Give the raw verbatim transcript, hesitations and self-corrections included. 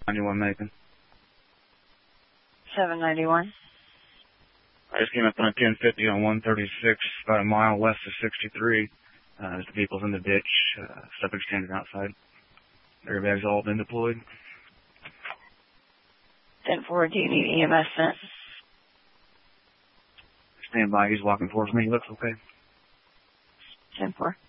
ninety-one Macon. seven ninety-one. I just came up on a ten fifty on one thirty-six, about a mile west of sixty-three. Uh, the vehicle's in the ditch, uh, stuff extended outside. Airbags all been deployed. ten four, do you need E M S sent? Stand by, he's walking towards me, he looks okay. ten four.